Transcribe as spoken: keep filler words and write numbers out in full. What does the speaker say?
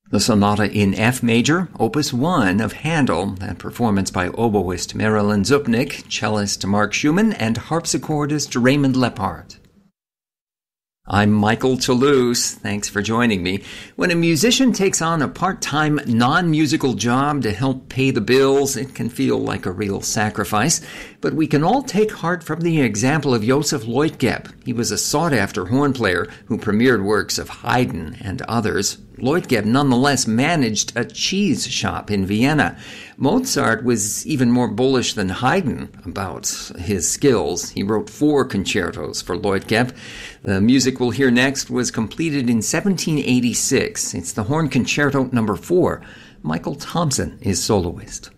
The Sonata in F Major, Opus one of Handel, that performance by oboist Marilyn Zupnik, cellist Mark Schumann, and harpsichordist Raymond Lepard. I'm Michael Toulouse. Thanks for joining me. When a musician takes on a part-time, non-musical job to help pay the bills, it can feel like a real sacrifice. But we can all take heart from the example of Joseph Leutgeb. He was a sought-after horn player who premiered works of Haydn and others. Leutgeb nonetheless managed a cheese shop in Vienna. Mozart was even more bullish than Haydn about his skills. He wrote four concertos for Leutgeb. The music we'll hear next was completed in seventeen eighty-six. It's the Horn Concerto number four. Michael Thompson is soloist.